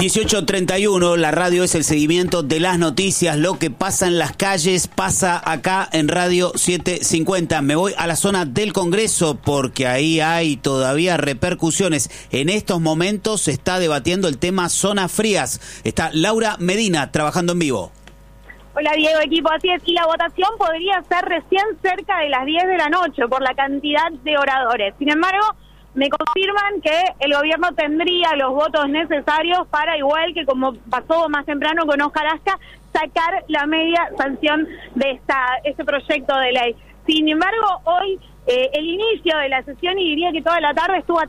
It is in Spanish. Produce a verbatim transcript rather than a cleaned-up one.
dieciocho treinta y uno, la radio es el seguimiento de las noticias, lo que pasa en las calles pasa acá en Radio setecientos cincuenta. Me voy a la zona del Congreso porque ahí hay todavía repercusiones. En estos momentos se está debatiendo el tema zonas frías. Está Laura Medina trabajando en vivo. Hola Diego, equipo, así es, y la votación podría ser recién cerca de las diez de la noche por la cantidad de oradores. Sin embargo, me confirman que el gobierno tendría los votos necesarios para, igual que como pasó más temprano con Hojarasca, sacar la media sanción de esta este proyecto de ley. Sin embargo, hoy eh, el inicio de la sesión, y diría que toda la tarde estuvo